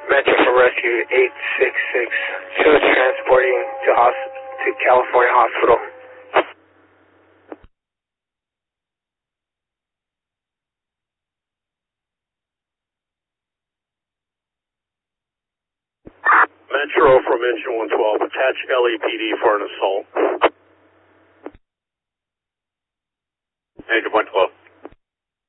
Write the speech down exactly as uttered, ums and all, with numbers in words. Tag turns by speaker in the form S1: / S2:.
S1: Metro for Rescue eight six six. Shows transporting to, hosp- to California Hospital.
S2: Metro from Engine one twelve, attach L A P D for an assault.
S3: Engine one twelve.